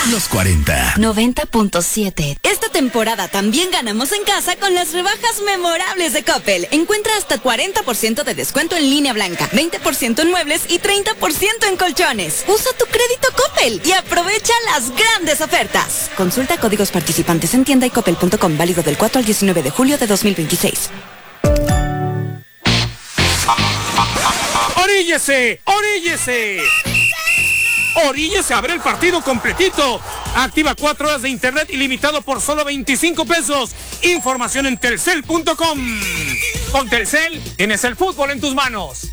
Los 40. 90.7. Esta temporada también ganamos en casa con las rebajas memorables de Coppel. Encuentra hasta 40% de descuento en línea blanca, 20% en muebles y 30% en colchones. Usa tu crédito Coppel y aprovecha las grandes ofertas. Consulta códigos participantes en tienda y coppel.com, válido del 4 al 19 de julio de 2026. ¡Oríllese! ¡Oríllese! ¡Oríllese a ver el partido completito! Activa 4 horas de internet ilimitado por solo 25 pesos. Información en telcel.com. Con Telcel tienes el fútbol en tus manos.